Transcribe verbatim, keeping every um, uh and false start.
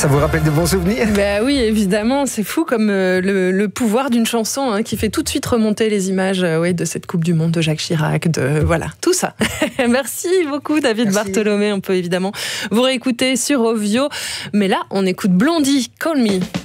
Ça vous rappelle de bons souvenirs? Ben oui, évidemment, c'est fou comme euh, le, le pouvoir d'une chanson hein, qui fait tout de suite remonter les images euh, ouais, de cette Coupe du Monde, de Jacques Chirac, de voilà, tout ça. Merci beaucoup David Merci. Bartholomé, on peut évidemment vous réécouter sur Ovio, mais là on écoute Blondie, Call Me.